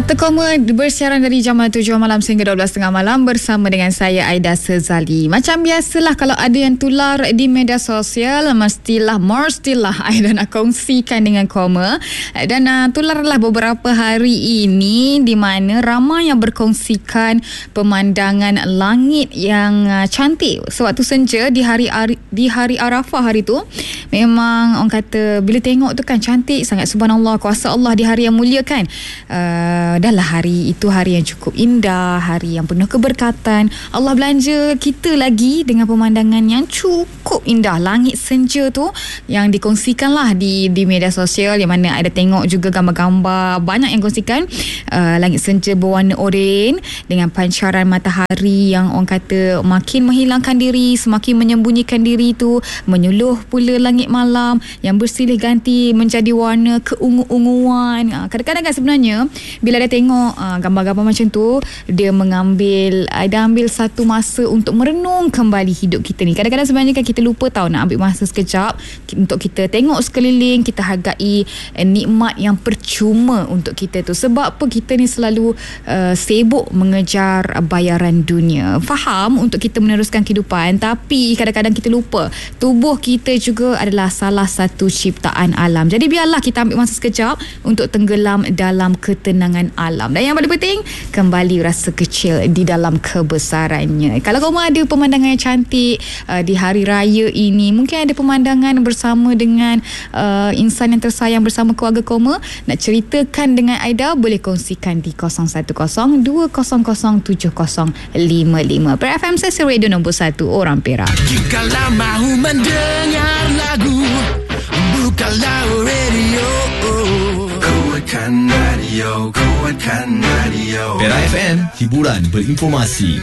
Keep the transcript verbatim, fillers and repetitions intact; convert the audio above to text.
Warta Koma bersiaran dari jam tujuh malam sehingga dua belas tiga puluh malam bersama dengan saya Aida Sezali. Macam biasalah, kalau ada yang tular di media sosial, mestilah mestilah Aida nak kongsikan dengan Koma. Dan uh, tularlah beberapa hari ini di mana ramai yang berkongsikan pemandangan langit yang uh, cantik sewaktu senja di hari di hari Arafah hari tu. Memang orang kata bila tengok tu kan cantik sangat, subhanallah, kuasa Allah di hari yang mulia kan. Uh, dah lah hari itu hari yang cukup indah, hari yang penuh keberkatan. Allah belanja kita lagi dengan pemandangan yang cukup indah. Langit senja tu yang dikongsikan lah di, di media sosial, yang mana ada tengok juga gambar-gambar banyak yang kongsikan. Uh, langit senja berwarna oranye dengan pancaran matahari yang orang kata makin menghilangkan diri, semakin menyembunyikan diri tu, menyuluh pula langit malam yang bersilih ganti menjadi warna keungu-unguan. Uh, kadang-kadang kan sebenarnya bila dia tengok uh, gambar-gambar macam tu, dia mengambil uh, dia ambil satu masa untuk merenung kembali hidup kita ni. Kadang-kadang sebenarnya kan kita lupa tahu nak ambil masa sekejap untuk kita tengok sekeliling, kita hargai uh, nikmat yang percuma untuk kita tu. Sebab apa kita ni selalu uh, sibuk mengejar uh, bayaran dunia. Faham untuk kita meneruskan kehidupan, tapi kadang-kadang kita lupa tubuh kita juga adalah salah satu ciptaan alam. Jadi biarlah kita ambil masa sekejap untuk tenggelam dalam ketenangan alam. Dan yang paling penting, kembali rasa kecil di dalam kebesarannya. Kalau kamu ada pemandangan yang cantik uh, di hari raya ini, mungkin ada pemandangan bersama dengan uh, insan yang tersayang, bersama keluarga Koma, nak ceritakan dengan Aida, boleh kongsikan di kosong satu kosong dua kosong kosong tujuh kosong lima lima. Per F M Sesi Radio nombor satu Orang Perak. Jikalau mahu mendengar lagu, bukalah radio. Kuatkan radio, kuatkan radio. Perak F M, hiburan berinformasi.